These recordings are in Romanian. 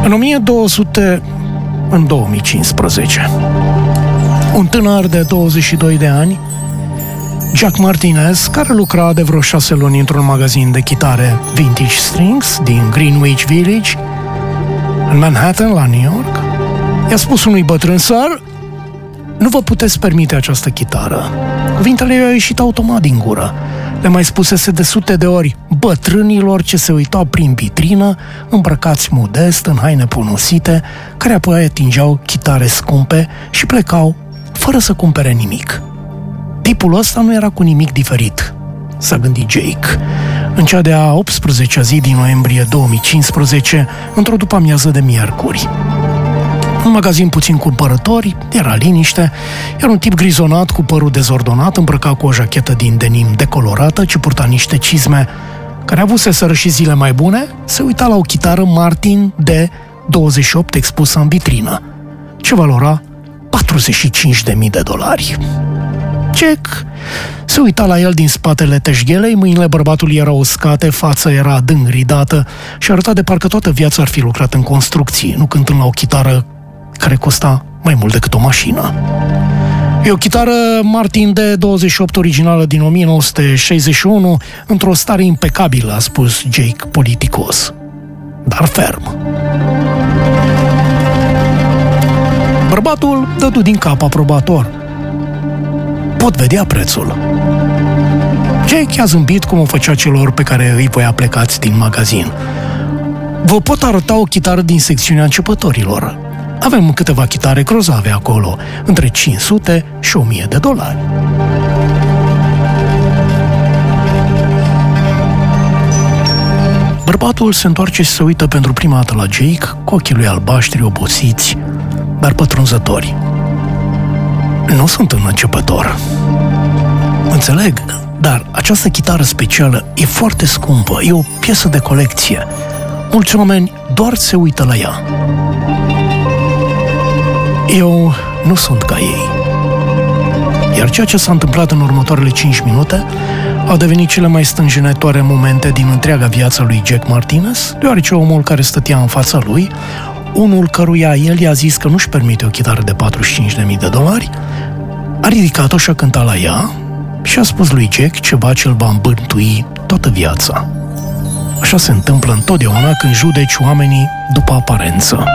În 2015, un tânăr de 22 de ani, Jack Martinez, care lucra de vreo 6 luni într-un magazin de chitare Vintage Strings din Greenwich Village, în Manhattan, la New York, i-a spus unui bătrân: "Sir, nu vă puteți permite această chitară." Cuvintele i-au ieșit automat din gură. Le mai spusese de sute de ori bătrânilor ce se uitau prin vitrină, îmbrăcați modest, în haine ponosite, care apoi atingeau chitare scumpe și plecau fără să cumpere nimic. Tipul ăsta nu era cu nimic diferit, s-a gândit Jake. În cea de-a 18-a zi din noiembrie 2015, într-o după-amiază de miercuri. Un magazin puțin cumpărători, era liniște, iar un tip grizonat cu părul dezordonat, îmbrăcat cu o jachetă din denim decolorată, ce purta niște cizme care avuseseră și zile mai bune, se uita la o chitară Martin D28 expusă în vitrină, ce valora $45.000. Jack se uita la el din spatele teșghelei, mâinile bărbatului erau uscate, fața era adânc ridată și arăta de parcă toată viața ar fi lucrat în construcții, nu cântând la o chitară care costa mai mult decât o mașină. E o chitară Martin D28 originală din 1961, într-o stare impecabilă, a spus Jake politicos, dar ferm. Bărbatul dădu din cap aprobator. Pot vedea prețul. Jake a zâmbit cum o făcea celor pe care îi voia plecați din magazin. Vă pot arăta o chitară din secțiunea începătorilor. Avem câteva chitare grozave acolo, între $500 și $1.000. Bărbatul se întoarce și se uită pentru prima dată la Jake, cu ochii lui albaștri, obosiți, dar pătrunzători. Nu sunt un începător. Înțeleg, dar această chitară specială e foarte scumpă, e o piesă de colecție. Mulți oameni doar se uită la ea. Eu nu sunt ca ei. Iar ceea ce s-a întâmplat în următoarele 5 minute au devenit cele mai stânjenitoare momente din întreaga viață lui Jack Martinez, deoarece omul care stătea în fața lui, unul căruia el i-a zis că nu-și permite o chitară de $45.000, a ridicat-o și a cântat la ea și a spus lui Jack ceva ce îl va îmbântui toată viața. Așa se întâmplă întotdeauna când judeci oamenii după aparență.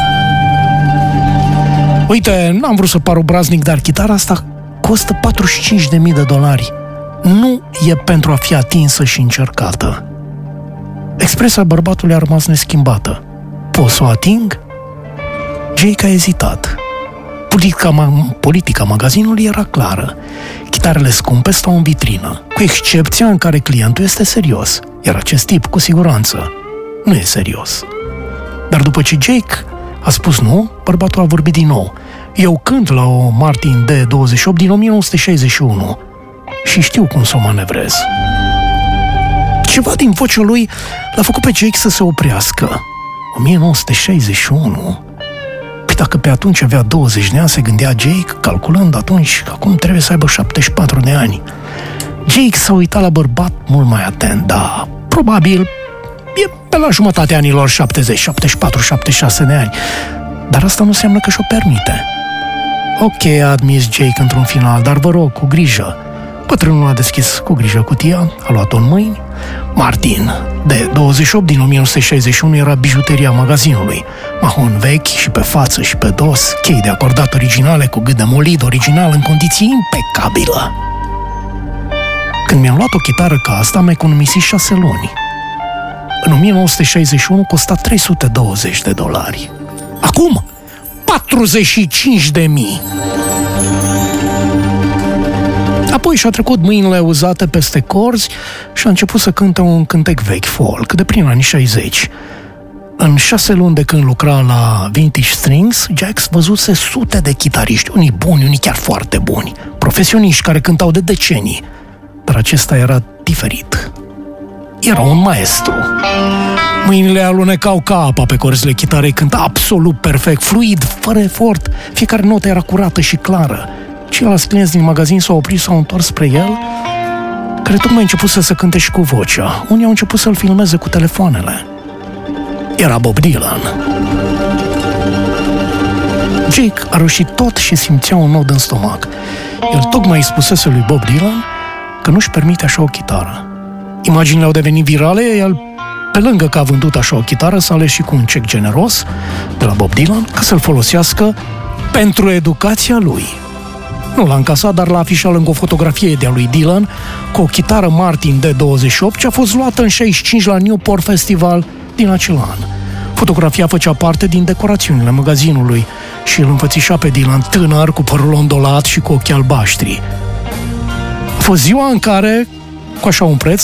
Uite, n-am vrut să par obraznic, dar chitara asta costă $45.000. Nu e pentru a fi atinsă și încercată. Expresia bărbatului a rămas neschimbată. Pot să o ating? Jake a ezitat. Politica magazinului era clară. Chitarele scumpe stau în vitrină, cu excepția în care clientul este serios. Iar acest tip, cu siguranță, nu e serios. Dar după ce Jake a spus nu, bărbatul a vorbit din nou. Eu cânt la o Martin D28 din 1961 și știu cum să o manevrez. Ceva din vocea lui l-a făcut pe Jake să se oprească. 1961? Păi dacă pe atunci avea 20 de ani, se gândea Jake, calculând atunci, acum trebuie să aibă 74 de ani. Jake s-a uitat la bărbat mult mai atent, da, probabil e pe la jumătatea anilor 70, 74, 76 de ani. Dar asta nu înseamnă că și-o permite. Ok, a admis Jake într-un final, dar vă rog, cu grijă. Bătrânul a deschis cu grijă cutia, a luat-o în mâini. Martin, de 28 din 1961, era bijuteria magazinului. Mahon vechi și pe față și pe dos, chei de acordat originale cu gât de molid original în condiții impecabilă. Când mi-am luat o chitară ca asta, am economisit 6 luni. În 1961 costa $320. Acum, 45.000. Apoi și-a trecut mâinile uzate peste corzi și a început să cânte un cântec vechi folk, de prin anii 60. În 6 luni de când lucra la Vintage Strings, Jack văzuse sute de chitariști, unii buni, unii chiar foarte buni, profesioniști care cântau de decenii. Dar acesta era diferit. Era un maestru. Mâinile alunecau ca apa pe corzile chitarei, cânta absolut perfect, fluid, fără efort. Fiecare notă era curată și clară. Ceilalți clienți din magazin s-au oprit, s-au întors spre el, care tocmai a început să se cânte și cu vocea. Unii au început să-l filmeze cu telefoanele. Era Bob Dylan. Jake a reușit tot și simțea un nod în stomac. El tocmai îi spusese lui Bob Dylan că nu-și permite așa o chitară. Imaginile au devenit virale, el, pe lângă că a vândut așa o chitară, s-a ales și cu un cec generos de la Bob Dylan ca să-l folosească pentru educația lui. Nu l-a încasat, dar l-a afișat lângă o fotografie de-a lui Dylan cu o chitară Martin D28 ce a fost luată în 65 la Newport Festival din acel an. Fotografia făcea parte din decorațiunile magazinului și îl înfățișa pe Dylan tânăr, cu părul ondolat și cu ochii albaștri. A fost ziua în care, cu așa un preț,